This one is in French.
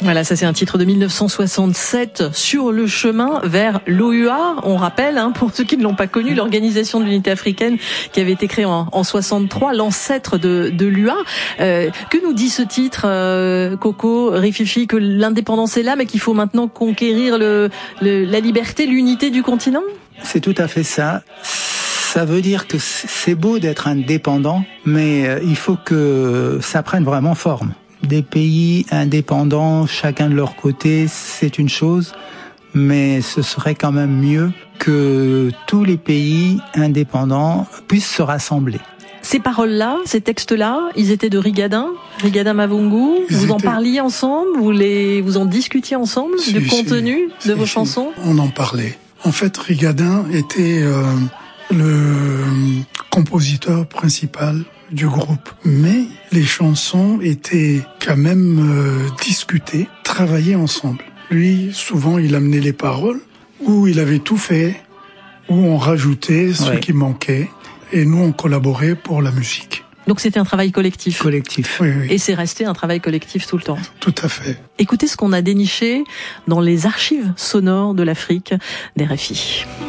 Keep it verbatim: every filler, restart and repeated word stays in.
Voilà, ça c'est un titre de mille neuf cent soixante-sept, Sur le chemin vers l'O U A. On rappelle, hein, pour ceux qui ne l'ont pas connu, l'Organisation de l'Unité africaine qui avait été créée en, en soixante-trois, l'ancêtre de, de l'U A. Euh, que nous dit ce titre, euh, Coco, Rififi, que l'indépendance est là, mais qu'il faut maintenant conquérir le, le, la liberté, l'unité du continent? C'est tout à fait ça. Ça veut dire que c'est beau d'être indépendant, mais il faut que ça prenne vraiment forme. Des pays indépendants, chacun de leur côté, c'est une chose, mais ce serait quand même mieux que tous les pays indépendants puissent se rassembler. Ces paroles-là, ces textes-là, ils étaient de Rigadin, Rigadin Mavungu. Ils vous étaient... en parliez ensemble, vous les, vous en discutiez ensemble si, du contenu si, de si, vos si. chansons? On en parlait. En fait, Rigadin était euh, le compositeur principal du groupe. Mais les chansons étaient quand même euh, discutées, travaillées ensemble. Lui, souvent, il amenait les paroles, ou il avait tout fait, ou on rajoutait ce ouais. qui manquait, et nous, on collaborait pour la musique. Donc c'était un travail collectif. Collectif. Oui, oui. Et c'est resté un travail collectif tout le temps. Tout à fait. Écoutez ce qu'on a déniché dans les archives sonores de l'Afrique d'R F I.